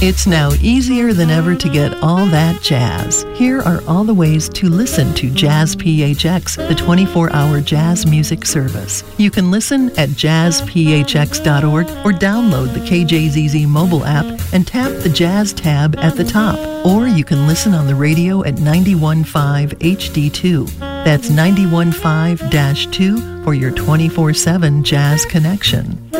It's now easier than ever to get all that jazz. Here are all the ways to listen to Jazz PHX, the 24-hour jazz music service. You can listen at jazzphx.org or download the KJZZ mobile app and tap the Jazz tab at the top. Or you can listen on the radio at 91.5 HD2. That's 91.5-2 for your 24/7 jazz connection.